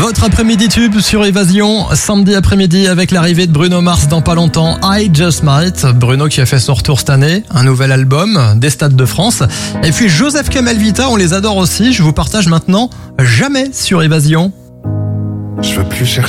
Votre après-midi tube sur Évasion, samedi après-midi avec l'arrivée de Bruno Mars dans pas longtemps, I Just Might. Bruno qui a fait son retour cette année, un nouvel album des Stades de France. Et puis Joseph Kamel Vita, on les adore aussi. Je vous partage maintenant Jamais sur Évasion. Je veux plus chercher.